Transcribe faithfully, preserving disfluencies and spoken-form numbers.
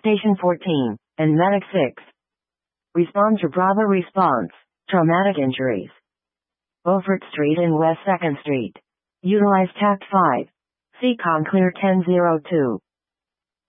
Station fourteen, and Medic six. Respond to Bravo response. Traumatic injuries. Beaufort Street and West second Street. Utilize Tact five. C COM clear ten oh two.